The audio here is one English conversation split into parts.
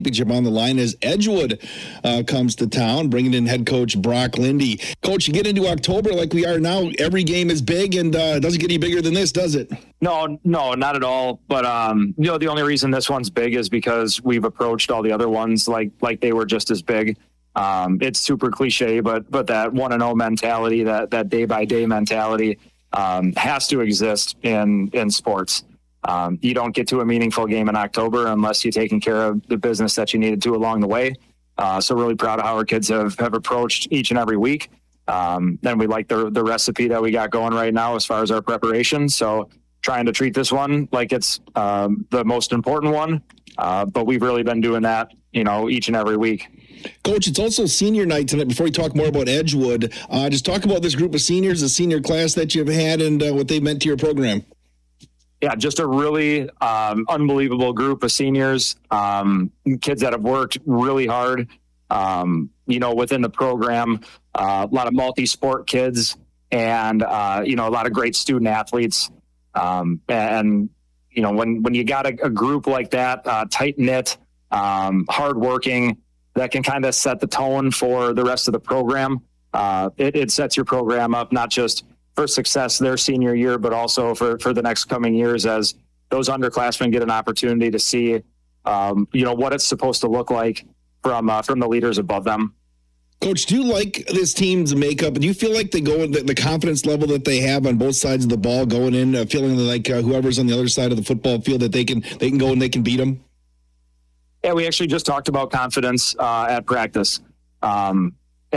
Championship on the line as Edgewood comes to town, bringing in head coach Brock Lindy. Coach, you get into October like we are now, every game is big, and it doesn't get any bigger than this, does it? No, not at all. But the only reason this one's big is because we've approached all the other ones like they were just as big. It's super cliche, but that 1-0 mentality, that day by day mentality, has to exist in sports. You don't get to a meaningful game in October unless you're taking care of the business that you needed to along the way. So really proud of how our kids have approached each and every week. And we like the recipe that we got going right now as far as our preparation. So trying to treat this one like it's the most important one. But we've really been doing that, each and every week. Coach, it's also senior night tonight. Before we talk more about Edgewood, just talk about this group of seniors, the senior class that you've had, and what they meant to your program. Yeah, just a really unbelievable group of seniors, kids that have worked really hard, within the program, a lot of multi-sport kids and, a lot of great student athletes. When you got a group like that, tight-knit, hardworking, that can kind of set the tone for the rest of the program, it sets your program up not just for success their senior year, but also for the next coming years as those underclassmen get an opportunity to see, what it's supposed to look like from the leaders above them. Coach, do you like this team's makeup? Do you feel like they go in the confidence level that they have on both sides of the ball going in, feeling like whoever's on the other side of the football field that they can go and they can beat them? Yeah, we actually just talked about confidence at practice, and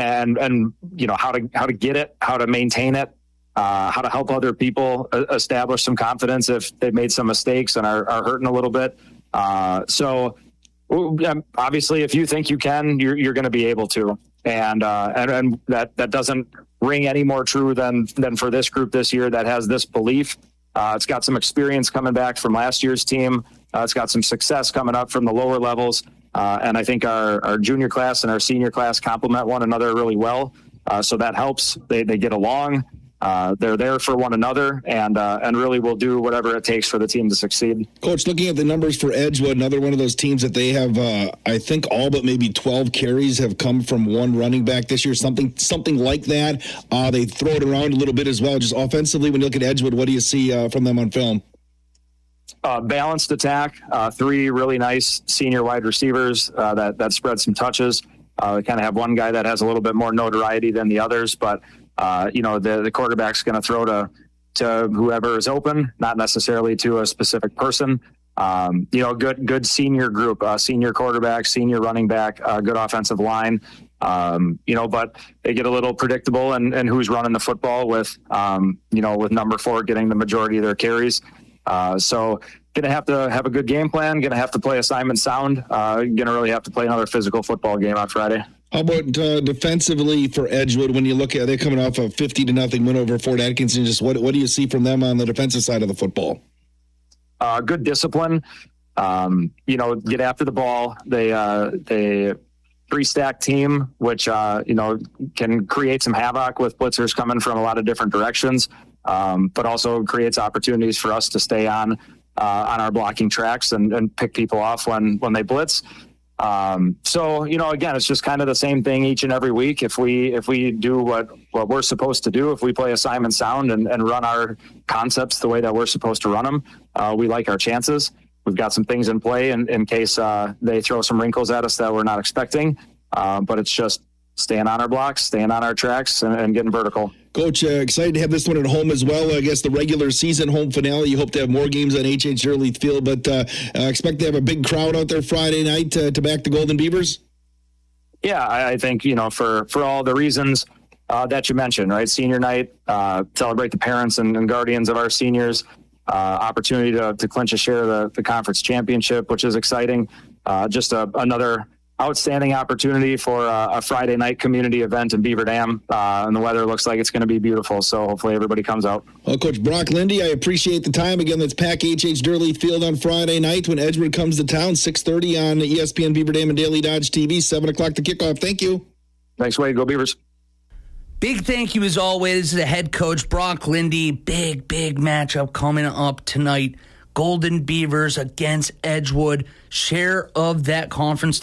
how to get it, how to maintain it. How to help other people establish some confidence if they've made some mistakes and are hurting a little bit. So obviously, if you think you can, you're going to be able to. And that doesn't ring any more true than for this group this year that has this belief. It's got some experience coming back from last year's team. It's got some success coming up from the lower levels. And I think our junior class and our senior class complement one another really well. So that helps. They get along. They're there for one another and really will do whatever it takes for the team to succeed. Coach, looking at the numbers for Edgewood, another one of those teams that they have, I think all but maybe 12 carries have come from one running back this year, something like that. They throw it around a little bit as well. Just offensively, when you look at Edgewood, what do you see from them on film? Balanced attack, 3 really nice senior wide receivers that spread some touches. We kind of have one guy that has a little bit more notoriety than the others, but the quarterback's going to throw to whoever is open, not necessarily to a specific person. Good senior group, senior quarterback, senior running back, good offensive line. But they get a little predictable and who's running the football with number 4 getting the majority of their carries. So going to have to have a good game plan, going to have to play assignment sound, going to really have to play another physical football game on Friday. How about defensively for Edgewood? When you look at, they're coming off a 50-0 win over Fort Atkinson. Just what do you see from them on the defensive side of the football? Good discipline. Get after the ball. They 3-stack team, which can create some havoc with blitzers coming from a lot of different directions, but also creates opportunities for us to stay on our blocking tracks and pick people off when they blitz. Again, it's just kind of the same thing each and every week. If we do what we're supposed to do, if we play assignment sound and run our concepts the way that we're supposed to run them, we like our chances. We've got some things in play in case they throw some wrinkles at us that we're not expecting. But it's just staying on our blocks, staying on our tracks, and getting vertical. Coach, excited to have this one at home as well. I guess the regular season home finale. You hope to have more games on H.H. Early Field, but expect to have a big crowd out there Friday night to back the Golden Beavers? Yeah, I think, for all the reasons that you mentioned, right? Senior night, celebrate the parents and guardians of our seniors, opportunity to clinch a share of the conference championship, which is exciting. Just another outstanding opportunity for a Friday night community event in Beaver Dam, and the weather looks like it's going to be beautiful, so hopefully everybody comes out. Well, Coach Brock Lindy, I appreciate the time. Again, let's pack H.H. Durley Field on Friday night when Edgewood comes to town, 6:30 on ESPN Beaver Dam and Daily Dodge TV, 7 o'clock to kickoff. Thank you. Thanks, Wade. Go Beavers. Big thank you, as always, to the head coach, Brock Lindy. Big matchup coming up tonight. Golden Beavers against Edgewood. Share of that conference